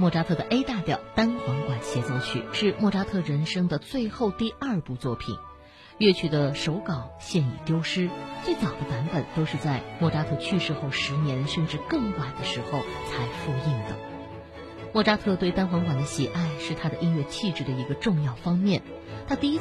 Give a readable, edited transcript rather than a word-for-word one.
莫扎特的 A 大调单簧管协奏曲，是莫扎特人生的最后第2部作品。乐曲的手稿现已丢失，最早的版本都是在莫扎特去世后10年甚至更晚的时候才复印的。莫扎特对单簧管的喜爱是他的音乐气质的一个重要方面。他第一